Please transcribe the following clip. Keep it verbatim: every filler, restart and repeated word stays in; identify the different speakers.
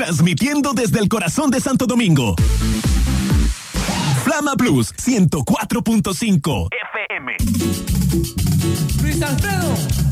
Speaker 1: transmitiendo desde el corazón de Santo Domingo. Flama Plus ciento cuatro punto cinco F M.
Speaker 2: Luis Alfredo.